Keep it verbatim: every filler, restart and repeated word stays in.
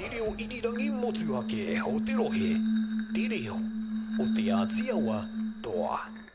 te reo irirangi motu ake o te rohe. Te reo o te Ātiawa toa.